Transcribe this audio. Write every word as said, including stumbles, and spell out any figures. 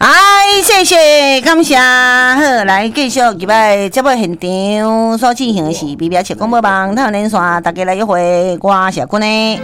哎，谢谢，感谢。好，来继续入来节目现场所进行的是 B B S 广播网，台湾连线，大家来约会，我是君呢。